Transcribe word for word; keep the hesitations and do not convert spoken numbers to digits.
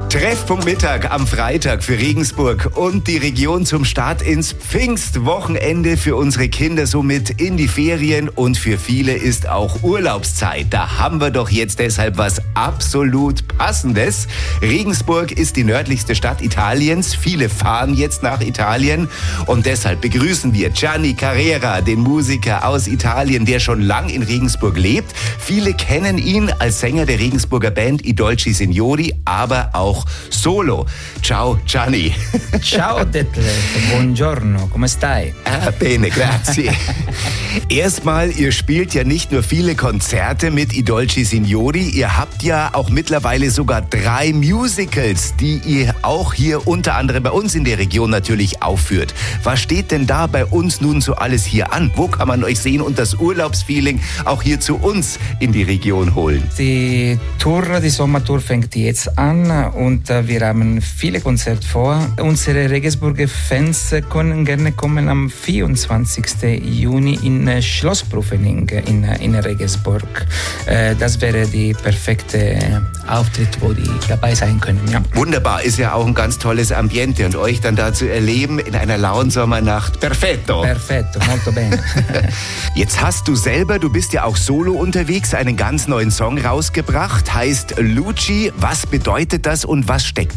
Treffpunkt Mittag am Freitag für Regensburg und die Region zum Start ins Pfingstwochenende für unsere Kinder, somit in die Ferien, und für viele ist auch Urlaubszeit. Da haben wir doch jetzt deshalb was absolut Passendes. Regensburg ist die nördlichste Stadt Italiens. Viele fahren jetzt nach Italien und deshalb begrüßen wir Gianni Carrera, den Musiker aus Italien, der schon lang in Regensburg lebt. Viele kennen ihn als Sänger der Regensburger Band I Dolci Signori, aber auch solo. Ciao Gianni. Ciao Detlef, buongiorno, come stai? Ah, bene, grazie. Erstmal, ihr spielt ja nicht nur viele Konzerte mit I Dolci Signori, ihr habt ja auch mittlerweile sogar drei Musicals, die ihr auch hier unter anderem bei uns in der Region natürlich aufführt. Was steht denn da bei uns nun so alles hier an? Wo kann man euch sehen und das Urlaubsfeeling auch hier zu uns in die Region holen? Die Tour, die Sommertour fängt jetzt an und wir haben viele Konzerte vor. Unsere Regensburger Fans können gerne kommen am vierundzwanzigsten Juni in Schlossprufening in, in Regensburg. Das wäre die perfekte Auftritt, wo die dabei sein können. Ja. Wunderbar, ist ja auch ein ganz tolles Ambiente und euch dann da zu erleben in einer lauen Sommernacht. Perfetto. Perfetto, molto bene. Jetzt hast du selber, du bist ja auch solo unterwegs, einen ganz neuen Song rausgebracht, heißt Luci. Was bedeutet das und was steckt